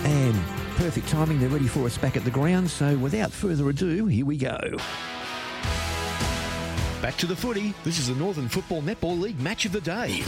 And perfect timing, they're ready for us back at the ground. So without further ado, here we go. Back to the footy. This is the Northern Football Netball League Match of the Day.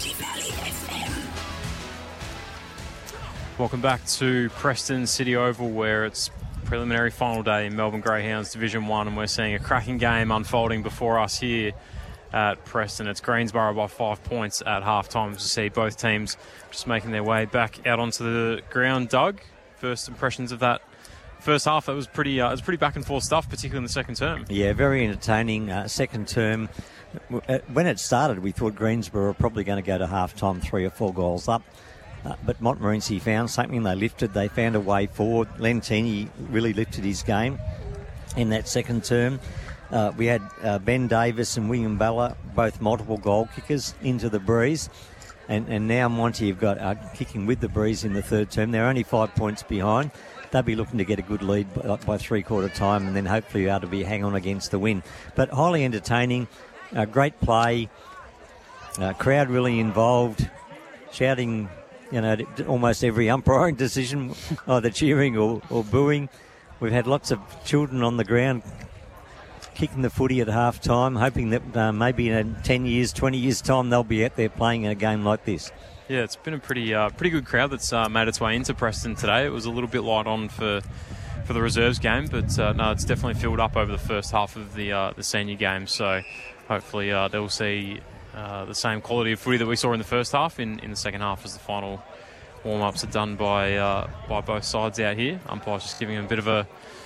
Welcome back to Preston City Oval, where it's preliminary final day in Melbourne Greyhounds Division 1, and we're seeing a cracking game unfolding before us here at Preston. It's Greensborough by 5 points at half-time to see both teams just making their way back out onto the ground. Doug, first impressions of that first half? That was pretty back and forth stuff, particularly in the second term. Yeah, very entertaining second term. When it started, we thought Greensborough were probably going to go to half-time 3 or 4 goals up. But Montmorency found something. They found a way forward. Lentini really lifted his game in that second term. We had Ben Davis and William Bella, both multiple goal kickers, into the breeze. And now Monty have got kicking with the breeze in the third term. They're only 5 points behind. They'll be looking to get a good lead by three-quarter time, and then hopefully be able to be hang on against the win. But highly entertaining, great play, crowd really involved, shouting, almost every umpiring decision, either cheering or booing. We've had lots of children on the ground kicking the footy at half-time, hoping that maybe in 10 years, 20 years' time, they'll be out there playing a game like this. Yeah, it's been a pretty good crowd that's made its way into Preston today. It was a little bit light on for the reserves game, but no, it's definitely filled up over the first half of the senior game. So hopefully they'll see the same quality of footy that we saw in the first half in the second half as the final warm-ups are done by both sides out here. Umpires just giving them a bit of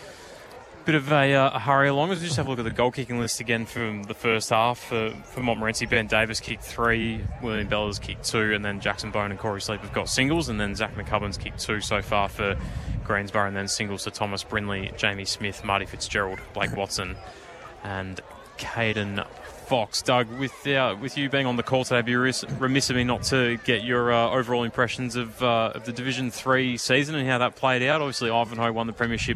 a hurry along. Let's just have a look at the goal-kicking list again from the first half. For Montmorency, Ben Davis kicked 3, William Bella's kicked 2, and then Jackson Bone and Corey Sleep have got singles, and then Zach McCubbin's kicked 2 so far for Greensborough, and then singles to Thomas Brindley, Jamie Smith, Marty Fitzgerald, Blake Watson, and Caden Fox. Doug, with you being on the call today, I'd be remiss of me not to get your overall impressions of the Division 3 season and how that played out. Obviously, Ivanhoe won the premiership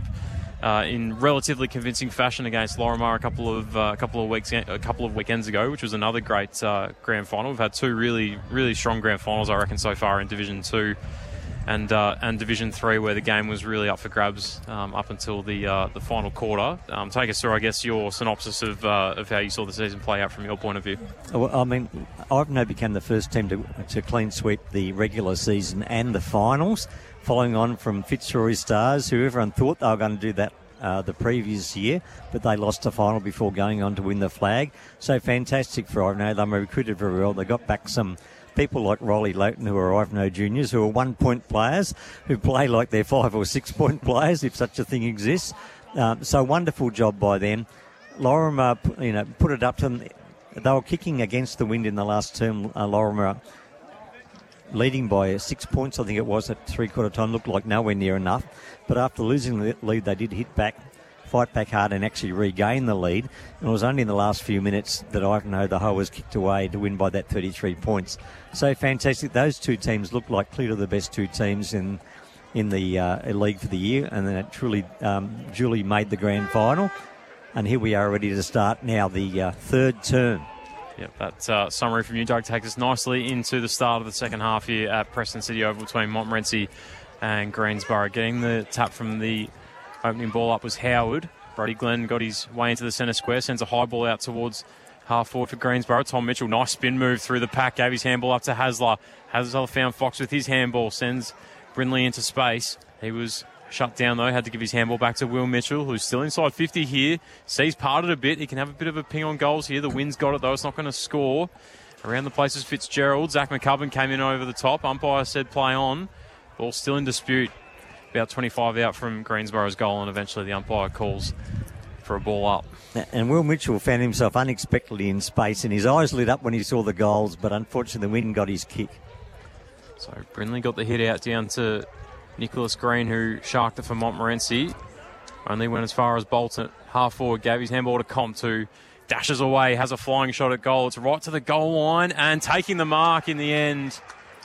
in relatively convincing fashion against Lorimer a couple of weekends ago, which was another great grand final. We've had 2 really, really strong grand finals, I reckon, so far in Division 2 and Division 3, where the game was really up for grabs up until the final quarter. Take us through, I guess, your synopsis of how you saw the season play out from your point of view. Well, I mean, Ivanhoe became the first team to clean sweep the regular season and the finals, following on from Fitzroy Stars, who everyone thought they were going to do that the previous year, but they lost the final before going on to win the flag. So fantastic for Ivanhoe. They were recruited very well. They got back some people like Riley Loughton, who are Ivanhoe juniors, who are 1-point players, who play like they're 5 or 6 point players, if such a thing exists. So wonderful job by them. Lorimer, put it up to them. They were kicking against the wind in the last term. Lorimer leading by 6 points, I think it was, at three-quarter time. Looked like nowhere near enough. But after losing the lead, they did fight back hard and actually regain the lead. And it was only in the last few minutes that Ivanhoe, the Hoas, kicked away to win by that 33 points. So fantastic. Those 2 teams look like clearly the best 2 teams in the league for the year. And then it truly duly made the grand final. And here we are ready to start now the third term. Yep, that summary from you, Doug, takes us nicely into the start of the second half here at Preston City Oval between Montmorency and Greensborough. Getting the tap from the opening ball up was Howard. Brody Glenn got his way into the centre square, sends a high ball out towards half forward for Greensborough. Tom Mitchell, nice spin move through the pack, gave his handball up to Hasler. Hasler found Fox with his handball, sends Brindley into space. He was shut down though, had to give his handball back to Will Mitchell, who's still inside 50 here. Sees parted a bit. He can have a bit of a ping on goals here. The wind's got it though. It's not going to score. Around the place is Fitzgerald. Zach McCubbin came in over the top. Umpire said play on. Ball still in dispute. About 25 out from Greensborough's goal, and eventually the umpire calls for a ball up. And Will Mitchell found himself unexpectedly in space, and his eyes lit up when he saw the goals, but unfortunately the wind got his kick. So Brindley got the hit out down to Nicholas Green, who sharked it for Montmorency. Only went as far as Bolton. Half forward, gave his handball to Comp, who dashes away, has a flying shot at goal. It's right to the goal line, and taking the mark in the end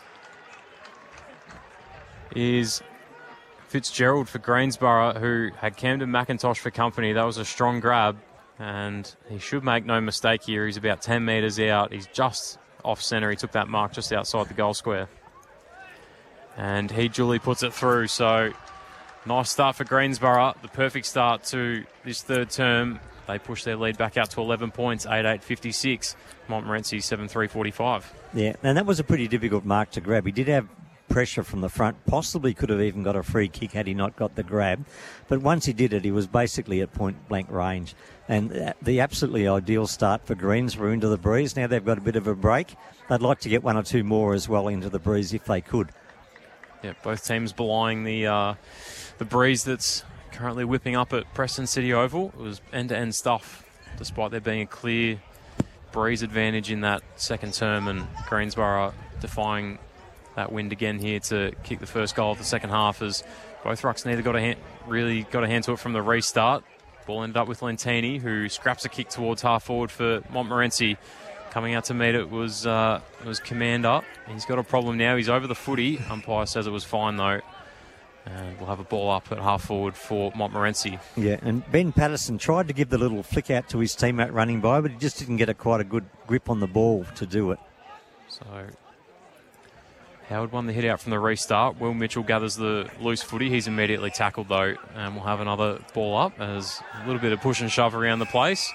is Fitzgerald for Greensborough, who had Camden McIntosh for company. That was a strong grab, and he should make no mistake here. He's about 10 metres out. He's just off centre. He took that mark just outside the goal square. And he duly puts it through. So Nice start for Greensborough. The perfect start to this third term. They push their lead back out to 11 points, 8-8-56. Montmorency 7-3-45. Yeah, and that was a pretty difficult mark to grab. He did have pressure from the front, possibly could have even got a free kick had he not got the grab. But once he did it, he was basically at point-blank range. And the absolutely ideal start for Greensborough into the breeze. Now they've got a bit of a break. They'd like to get one or two more as well into the breeze if they could. Yeah, both teams belying the breeze that's currently whipping up at Preston City Oval. It was end-to-end stuff, despite there being a clear breeze advantage in that second term, and Greensborough defying that wind again here to kick the first goal of the second half, as both rucks neither really got a hand to it from the restart. Ball ended up with Lentini, who scraps a kick towards half forward for Montmorency. Coming out to meet it was Commander. He's got a problem now. He's over the footy. Umpire says it was fine though. And we'll have a ball up at half forward for Montmorency. Yeah, and Ben Patterson tried to give the little flick out to his teammate running by, but he just didn't get quite a good grip on the ball to do it. So Howard won the hit out from the restart. Will Mitchell gathers the loose footy. He's immediately tackled though, and we'll have another ball up as a little bit of push and shove around the place.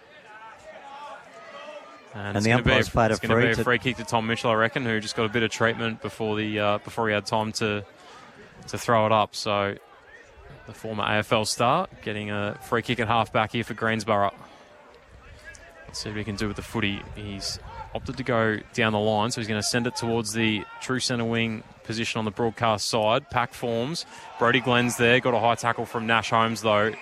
And the umpire's played a free. It's going to be a free kick to Tom Mitchell, I reckon, who just got a bit of treatment before he had time to throw it up. So the former AFL star getting a free kick at half-back here for Greensborough. Let's see what he can do with the footy. He's opted to go down the line, so he's going to send it towards the true centre wing position on the broadcast side. Pack forms. Brody Glenn's there. Got a high tackle from Nash Holmes, though.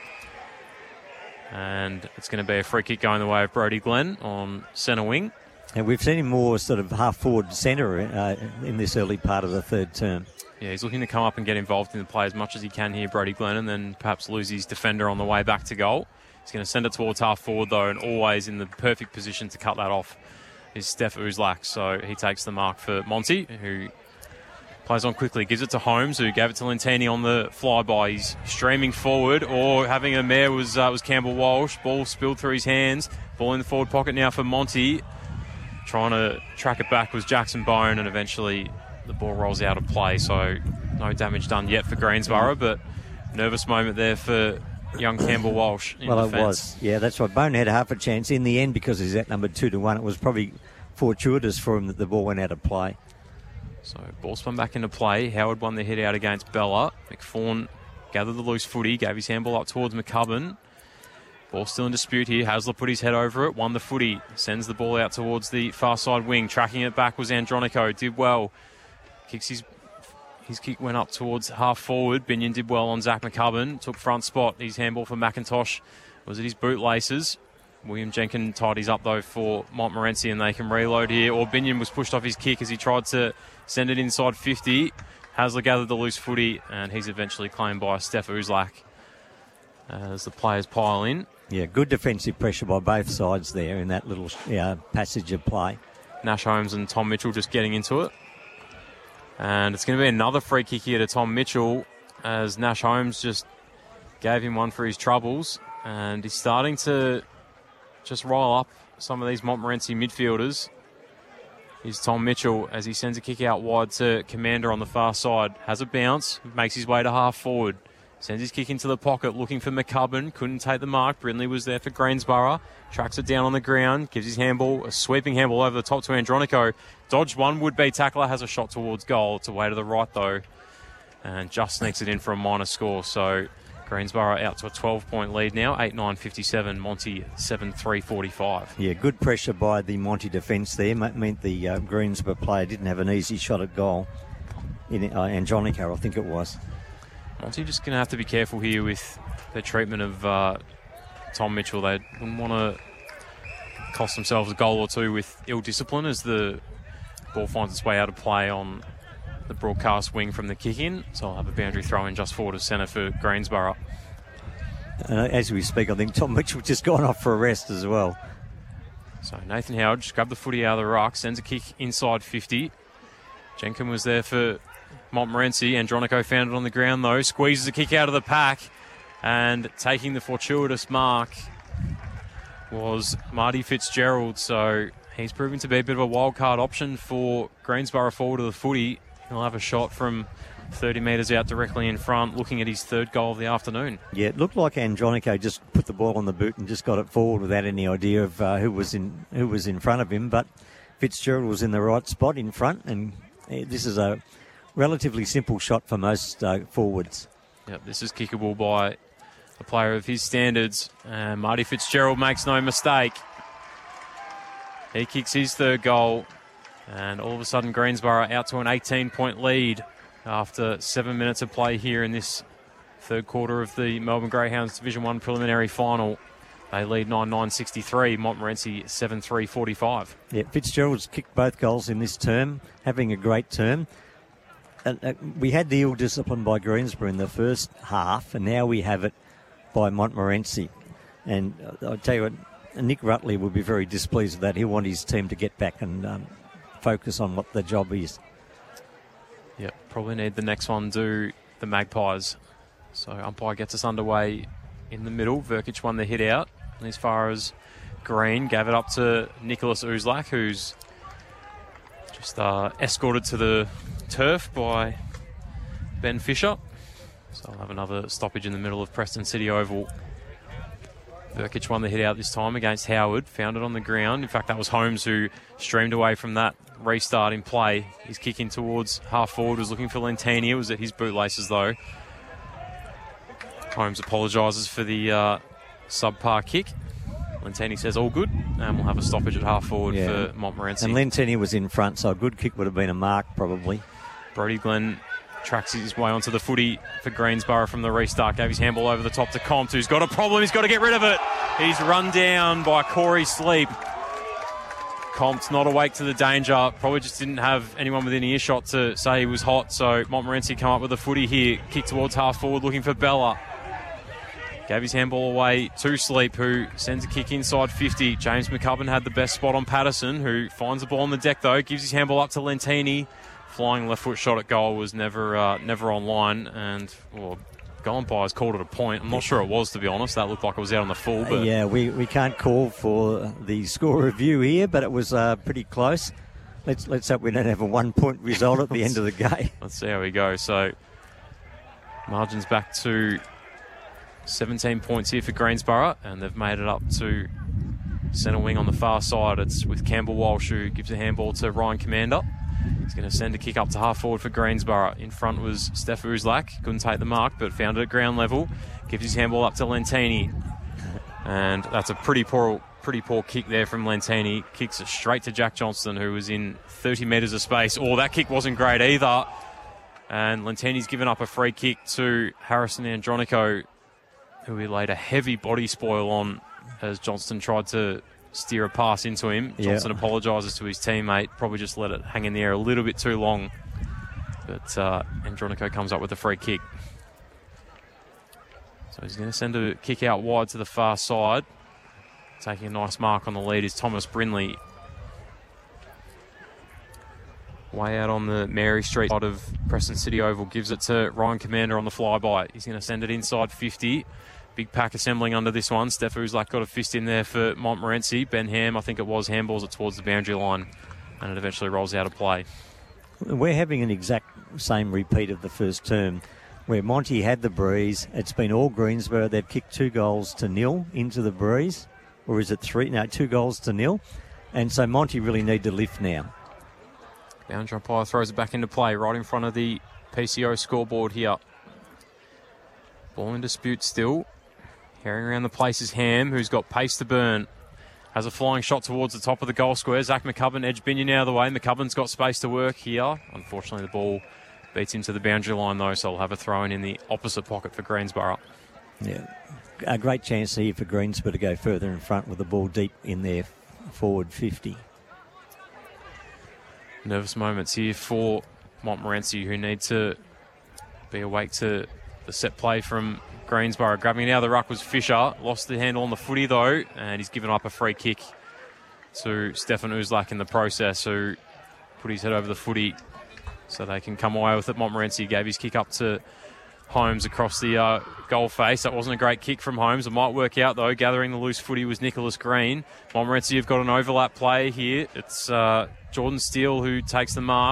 And it's going to be a free kick going the way of Brody Glenn on centre wing. And we've seen him more sort of half-forward centre in this early part of the third term. Yeah, he's looking to come up and get involved in the play as much as he can here, Brody Glenn, and then perhaps lose his defender on the way back to goal. He's going to send it towards half-forward, though, and always in the perfect position to cut that off is Steph Uzlak. So he takes the mark for Monty, who plays on quickly, gives it to Holmes, who gave it to Lentini on the flyby. He's streaming forward, or having a mare was Campbell Walsh. Ball spilled through his hands. Ball in the forward pocket now for Monty. Trying to track it back was Jackson Bone, and eventually the ball rolls out of play. So no damage done yet for Greensborough, but nervous moment there for young Campbell Walsh in defence. It was. Yeah, that's right. Bone had half a chance. In the end, because he's at number 2-1, it was probably fortuitous for him that the ball went out of play. So ball spun back into play. Howard won the hit out against Bella. McFawn gathered the loose footy, gave his handball up towards McCubbin. Ball still in dispute here. Hasler put his head over it, won the footy, sends the ball out towards the far side wing. Tracking it back was Andronico, did well. Kicks his kick went up towards half forward. Binion did well on Zach McCubbin. Took front spot. His handball for McIntosh was at his bootlaces. William Jenkins tidies up though for Montmorency, and they can reload here. Or Binion was pushed off his kick as he tried to send it inside 50. Hasler gathered the loose footy, and he's eventually claimed by Steph Uzlak as the players pile in. Yeah, good defensive pressure by both sides there in that little passage of play. Nash Holmes and Tom Mitchell just getting into it. And it's going to be another free kick here to Tom Mitchell, as Nash Holmes just gave him one for his troubles. And he's starting to just roll up some of these Montmorency midfielders. Here's Tom Mitchell as he sends a kick out wide to Commander on the far side. Has a bounce, makes his way to half forward. Sends his kick into the pocket, looking for McCubbin. Couldn't take the mark. Brindley was there for Greensborough. Tracks it down on the ground. Gives his handball, a sweeping handball over the top to Andronico. Dodged one would-be tackler. Has a shot towards goal. It's away to the right, though. And just sneaks it in for a minor score. So Greensborough out to a 12-point lead now. 8-9-57. Monty 7-3-45. Yeah, good pressure by the Monty defence there. Meant the Greensborough player didn't have an easy shot at goal. Andronico, I think it was. Monty just going to have to be careful here with their treatment of Tom Mitchell. They wouldn't want to cost themselves a goal or two with ill discipline as the ball finds its way out of play on the broadcast wing from the kick-in. So I'll have a boundary throw-in just forward of centre for Greensborough. As we speak, I think Tom Mitchell just gone off for a rest as well. So Nathan Howard just grabbed the footy out of the ruck, sends a kick inside 50. Jenkins was there for Montmorency. Andronico found it on the ground though, squeezes a kick out of the pack, and taking the fortuitous mark was Marty Fitzgerald. So he's proven to be a bit of a wild card option for Greensborough forward of the footy. He'll have a shot from 30 metres out directly in front, looking at his third goal of the afternoon. Yeah, it looked like Andronico just put the ball on the boot and just got it forward without any idea of who was in front of him. But Fitzgerald was in the right spot in front, and this is a relatively simple shot for most forwards. Yep, this is kickable by a player of his standards. And Marty Fitzgerald makes no mistake. He kicks his third goal. And all of a sudden, Greensborough out to an 18-point lead after 7 minutes of play here in this third quarter of the Melbourne Greyhounds Division 1 preliminary final. They lead 9-9-63, Montmorency 7-3-45. Yeah, Fitzgerald's kicked both goals in this term, having a great term. We had the ill discipline by Greensborough in the first half, and now we have it by Montmorency. And I'll tell you what, Nick Rutley will be very displeased with that. He'll want his team to get back and focus on what the job is. Yep, probably need the next one do the Magpies. So umpire gets us underway in the middle. Verkic won the hit out. And as far as Green, gave it up to Nicholas Uzlak, who's just escorted to the turf by Ben Fisher. So I'll have another stoppage in the middle of Preston City Oval. Verkic won the hit out this time against Howard, found it on the ground. In fact, that was Holmes who streamed away from that restart in play. He's kicking towards half forward, was looking for Lentini. It was at his bootlaces though. Holmes apologises for the subpar kick. Lentini says all good, and we'll have a stoppage at half forward for Montmorency. And Lentini was in front, so a good kick would have been a mark probably. Brody Glenn tracks his way onto the footy for Greensborough from the restart. Gave his handball over the top to Compt, who's got a problem. He's got to get rid of it. He's run down by Corey Sleep. Compt not awake to the danger. Probably just didn't have anyone within earshot to say he was hot. So Montmorency come up with the footy here. Kick towards half forward looking for Bella. Gave his handball away to Sleep, who sends a kick inside 50. James McCubbin had the best spot on Patterson, who finds the ball on the deck though. Gives his handball up to Lentini. Flying left foot shot at goal was never on line, and goal umpires called it a point. I'm not sure it was, to be honest. That looked like it was out on the full. But yeah, we can't call for the score review here, but it was pretty close. Let's hope we don't have a 1 point result at the end of the game. Let's see how we go. So margins back to 17 points here for Greensborough, and they've made it up to centre wing on the far side. It's with Campbell Walsh, who gives a handball to Ryan Commander. He's going to send a kick up to half forward for Greensborough. In front was Steph Uzlak. Couldn't take the mark, but found it at ground level. Gives his handball up to Lentini. And that's a pretty poor kick there from Lentini. Kicks it straight to Jack Johnston, who was in 30 metres of space. That kick wasn't great either. And Lentini's given up a free kick to Harrison Andronico, who he laid a heavy body spoil on as Johnston tried to steer a pass into him. Johnson apologises to his teammate, probably just let it hang in the air a little bit too long. But Andronico comes up with a free kick. So he's going to send a kick out wide to the far side. Taking a nice mark on the lead is Thomas Brindley. Way out on the Mary Street side of Preston City Oval, gives it to Ryan Commander on the flyby. He's going to send it inside 50. Big pack assembling under this one. Steph Uzlak got a fist in there for Montmorency. Ben Ham, I think it was, handballs it towards the boundary line, and it eventually rolls out of play. We're having an exact same repeat of the first term, where Monty had the breeze. It's been all Greensborough. They've kicked 2-0 into the breeze. Or is it 3? No, 2-0. And so Monty really need to lift now. Boundary umpire throws it back into play right in front of the PCO scoreboard here. Ball in dispute still. Carrying around the place is Ham, who's got pace to burn. Has a flying shot towards the top of the goal square. Zach McCubbin, Edge Binion out of the way. McCubbin's got space to work here. Unfortunately, the ball beats him to the boundary line, though, so we'll have a throw in the opposite pocket for Greensborough. Yeah, a great chance here for Greensborough to go further in front with the ball deep in their forward 50. Nervous moments here for Montmorency, who need to be awake to the set play from Greensborough. Grabbing it out of the ruck was Fisher. Lost the handle on the footy, though, and he's given up a free kick to Stefan Uzlak in the process, who put his head over the footy so they can come away with it. Montmorency gave his kick up to Holmes across the goal face. That wasn't a great kick from Holmes. It might work out, though. Gathering the loose footy was Nicholas Green. Montmorency have got an overlap play here. It's Jordan Steele who takes the mark.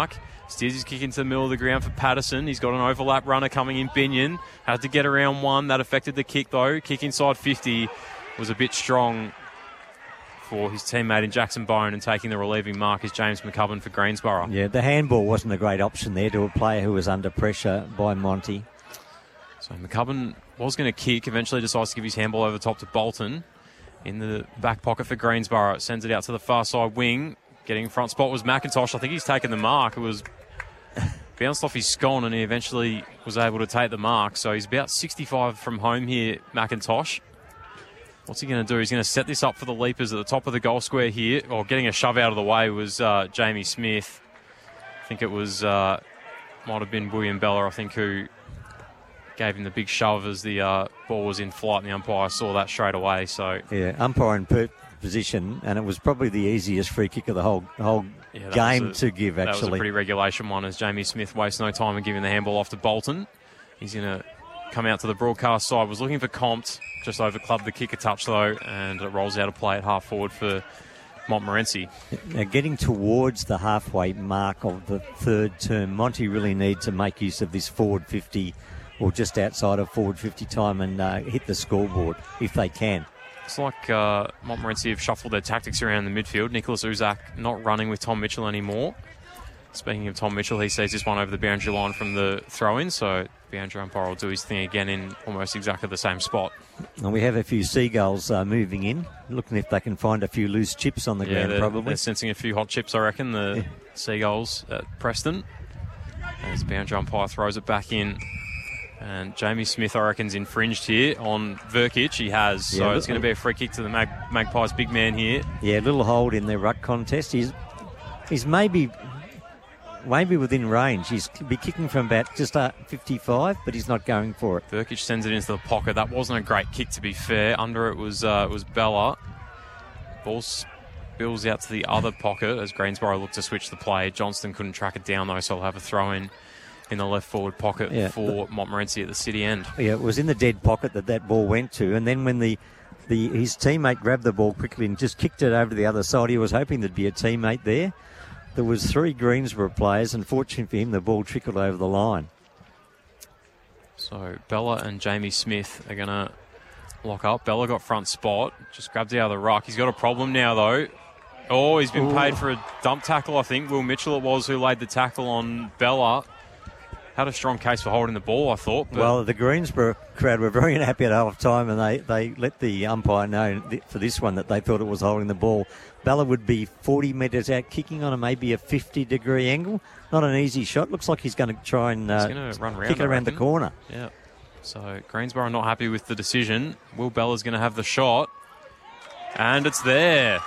Steers his kick into the middle of the ground for Patterson. He's got an overlap runner coming in, Binion. Had to get around one. That affected the kick, though. Kick inside 50 was a bit strong for his teammate in Jackson Bone, and taking the relieving mark is James McCubbin for Greensborough. Yeah, the handball wasn't a great option there to a player who was under pressure by Monty. So McCubbin was going to kick, eventually decides to give his handball over the top to Bolton. In the back pocket for Greensborough, sends it out to the far side wing. Getting front spot was McIntosh. I think he's taken the mark. It was bounced off his scone, and he eventually was able to take the mark. So he's about 65 from home here, McIntosh. What's he going to do? He's going to set this up for the Leapers at the top of the goal square here. Or getting a shove out of the way was Jamie Smith. I think it was, might have been William Bella, I think, who gave him the big shove as the ball was in flight, and the umpire saw that straight away. So yeah, umpire in position, and it was probably the easiest free kick of the whole game to give, actually. That was a pretty regulation one, as Jamie Smith wastes no time in giving the handball off to Bolton. He's going to come out to the broadcast side. Was looking for Compt, just overclubbed the kick a touch, though, and it rolls out of play at half forward for Montmorency. Now, getting towards the halfway mark of the third term, Monty really needs to make use of this forward 50 or just outside of forward 50 time and hit the scoreboard if they can. It's like Montmorency have shuffled their tactics around the midfield. Nicholas Uzak not running with Tom Mitchell anymore. Speaking of Tom Mitchell, he sees this one over the boundary line from the throw-in, so the boundary umpire will do his thing again in almost exactly the same spot. And we have a few Seagulls moving in, looking if they can find a few loose chips on the ground, probably. They're sensing a few hot chips, I reckon, the Seagulls at Preston. As the boundary umpire throws it back in. And Jamie Smith, I reckon, is infringed here on Verkic. He has, so it's going to be a free kick to the Magpies' big man here. Yeah, a little hold in their ruck contest. He's maybe within range. He's be kicking from about just 55, but he's not going for it. Verkic sends it into the pocket. That wasn't a great kick, to be fair. Under it was Bella. Ball spills out to the other pocket as Greensborough looked to switch the play. Johnston couldn't track it down, though, so he'll have a throw-in in the left forward pocket for Montmorency at the city end. Yeah, it was in the dead pocket that ball went to, and then when his teammate grabbed the ball quickly and just kicked it over to the other side, he was hoping there'd be a teammate there. There was 3 Greensborough players, and fortunately for him, the ball trickled over the line. So Bella and Jamie Smith are going to lock up. Bella got front spot, just grabbed it out of the ruck. He's got a problem now, though. Oh, he's been paid for a dump tackle, I think. Will Mitchell it was who laid the tackle on Bella. Had a strong case for holding the ball, I thought. But well, the Greensborough crowd were very unhappy at half time, and they let the umpire know for this one that they thought it was holding the ball. Bella would be 40 metres out, kicking on maybe a 50-degree angle. Not an easy shot. Looks like he's going to try and kick it around the corner. Yeah. So Greensborough not happy with the decision. Will Bella's going to have the shot. And it's there.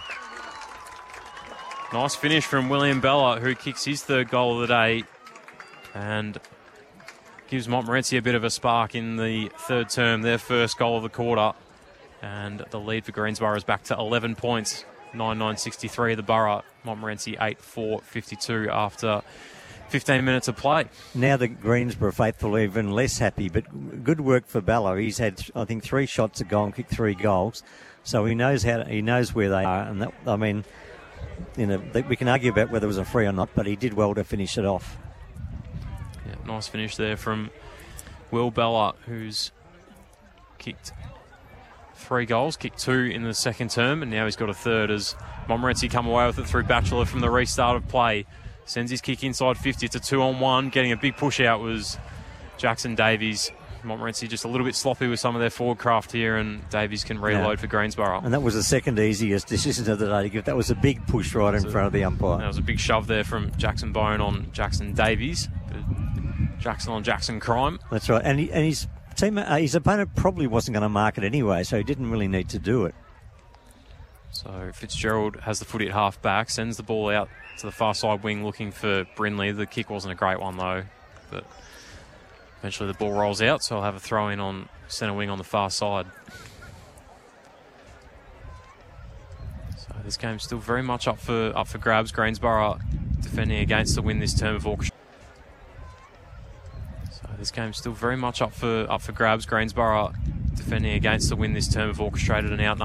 Nice finish from William Bella, who kicks his third goal of the day and gives Montmorency a bit of a spark in the third term, their first goal of the quarter. And the lead for Greensborough is back to 11 points, 9-9-63 the Borough. Montmorency 8-4-52 after 15 minutes of play. Now the Greensborough faithful are even less happy, but good work for Bella. He's had, I think, 3 shots at goal and kicked 3 goals. So he knows where they are. And that, I mean, we can argue about whether it was a free or not, but he did well to finish it off. Yeah, nice finish there from Will Bella, who's kicked 3 goals, kicked 2 in the second term, and now he's got a third as Montmorency come away with it through Batchelor from the restart of play. Sends his kick inside 50. It's a 2-on-1. Getting a big push out was Jackson Davies. Montmorency just a little bit sloppy with some of their forward craft here, and Davies can reload for Greensborough. And that was the second easiest decision of the day to give. That was a big push right in front of the umpire. That was a big shove there from Jackson Bone on Jackson Davies. Jackson on Jackson crime. That's right. And his team, his opponent probably wasn't going to mark it anyway, so he didn't really need to do it. So Fitzgerald has the footy at half back, sends the ball out to the far side wing looking for Brindley. The kick wasn't a great one, though, but eventually the ball rolls out, so I'll have a throw in on centre wing on the far side. So this game's still very much up for grabs. Greensborough defending against the win this term of orchestra. So this game's still very much up for grabs. Greensborough defending against the win this term of orchestrated and out.